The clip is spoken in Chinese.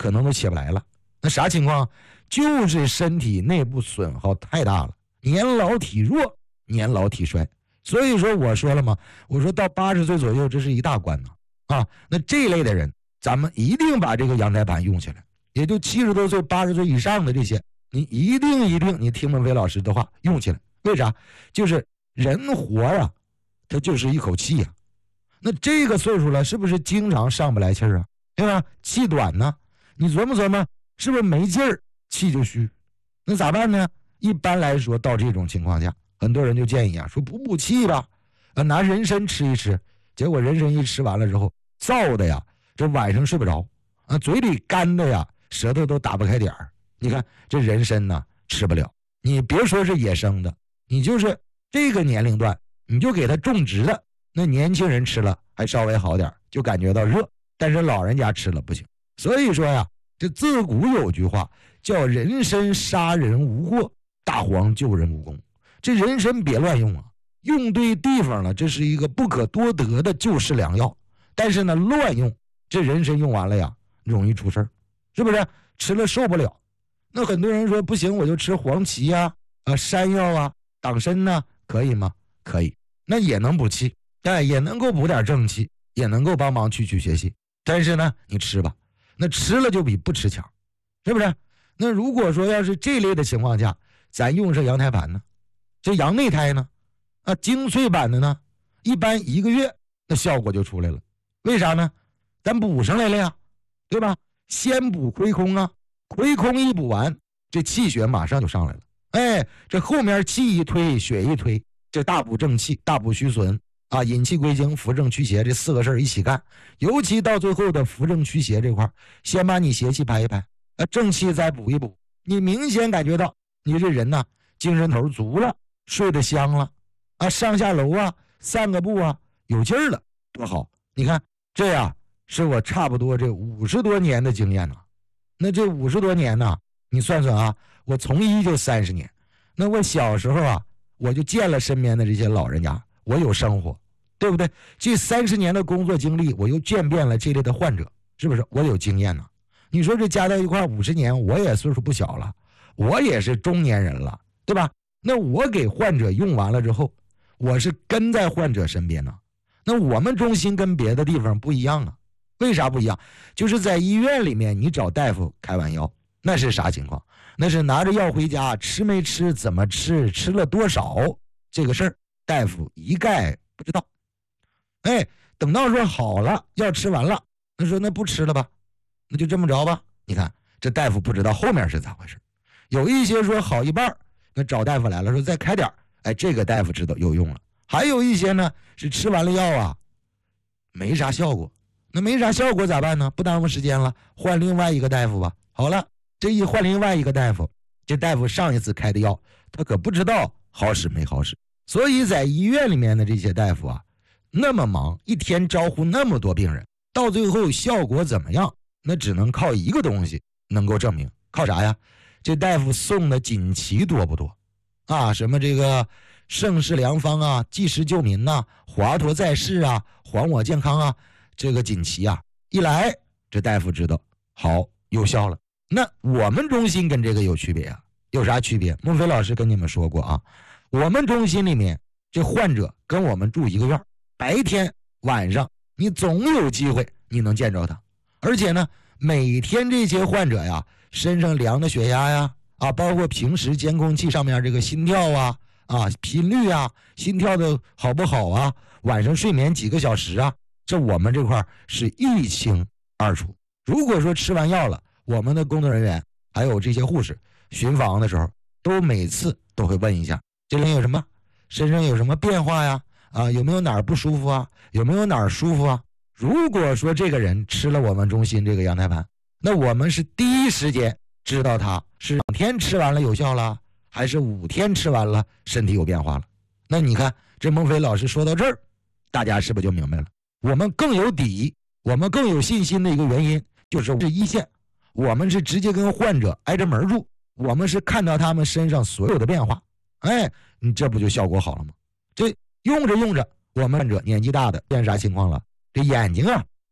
可能都起不来了。那啥情况？就是身体内部损耗太大了，年老体弱，年老体衰。所以说我说了嘛，我说到80岁左右，这是一大关呢啊。那这类的人，咱们一定把这个阳台盘用起来，也就70多岁、80岁以上的这些，你一定你听孟非老师的话用起来。为啥？就是人活啊，他就是一口气啊。那这个岁数了，是不是经常上不来气儿啊？对吧？气短呢，你琢磨琢磨，是不是没劲儿，气就虚？那咋办呢？一般来说，到这种情况下，很多人就建议啊，说补气吧，拿人参吃一吃。结果人参一吃完了之后，燥的呀，这晚上睡不着啊，嘴里干的呀，舌头都打不开点儿。你看这人参呢，吃不了。你别说是野生的，你就是这个年龄段，你就给它种植的，那年轻人吃了还稍微好点，就感觉到热，但是老人家吃了不行。所以说呀，这自古有句话叫人参杀人无过，大黄救人无功。这人参别乱用啊，用对地方了，这是一个不可多得的救世良药。但是呢，乱用，这人参用完了呀，容易出事儿，是不是？吃了受不了。那很多人说不行，我就吃黄芪呀、山药啊、党参呢，可以吗？可以，那也能补气，也能够补点正气，也能够帮忙去邪气。但是呢，你吃吧，那吃了就比不吃强，是不是？那如果说要是这类的情况下，咱用上羊胎盘呢，这羊内胎呢，精粹版的呢，一般1个月那效果就出来了。为啥呢？咱补上来了呀，对吧？先补亏空啊，亏空一补完，这气血马上就上来了。这后面气一推，血一推，这大补正气，大补虚损啊，引气归经，扶正驱邪，这4个事儿一起干。尤其到最后的扶正驱邪这块，先把你邪气排一排，正气再补一补，你明显感觉到你这人呢，精神头足了，睡得香了上下楼啊，散个步啊，有劲儿了，多好！你看这呀，是我差不多这50多年的经验呢。那这50多年呢，你算算啊，我从医就30年。那我小时候啊，我就见了身边的这些老人家，我有生活，对不对？这30年的工作经历，我又见遍了这类的患者，是不是？我有经验呢。你说这加到一块50年，我也岁数不小了，我也是中年人了，对吧？那我给患者用完了之后，我是跟在患者身边呢。那我们中心跟别的地方不一样啊。为啥不一样？就是在医院里面，你找大夫开完药，那是啥情况？那是拿着药回家，吃没吃，怎么吃，吃了多少，这个事儿大夫一概不知道。等到说好了，药吃完了，那说那不吃了吧，那就这么着吧。你看这大夫不知道后面是咋回事。有一些说好一半，那找大夫来了，说再开点，这个大夫知道有用了。还有一些呢是吃完了药啊，没啥效果。那没啥效果咋办呢？不耽误时间了，换另外一个大夫吧。好了，这一换另外一个大夫，这大夫上一次开的药，他可不知道好使没好使。所以在医院里面的这些大夫啊，那么忙，一天招呼那么多病人，到最后效果怎么样？那只能靠一个东西能够证明，靠啥呀？这大夫送的锦旗多不多啊？什么这个盛世良方啊，济世救民呐，华佗在世啊，还我健康啊，这个锦旗啊，一来这大夫知道好有效了。那我们中心跟这个有区别啊？有啥区别？孟非老师跟你们说过啊，我们中心里面这患者跟我们住一个院，白天晚上你总有机会你能见着他，而且呢，每天这些患者呀，身上量的血压呀，包括平时监控器上面这个心跳啊，频率啊，心跳的好不好啊，晚上睡眠几个小时啊，这我们这块是一清二楚。如果说吃完药了，我们的工作人员还有这些护士巡房的时候，都每次都会问一下这人有什么，身上有什么变化呀，有没有哪儿不舒服啊，有没有哪儿舒服啊。如果说这个人吃了我们中心这个羊胎盘，那我们是第一时间知道他是2天吃完了有效了，还是5天吃完了身体有变化了。那你看这孟非老师说到这儿，大家是不是就明白了？我们更有底，我们更有信心的一个原因，就是一线，我们是直接跟患者挨着门住，我们是看到他们身上所有的变化。你这不就效果好了吗？这用着用着，我们患者年纪大的变啥情况了？这眼睛啊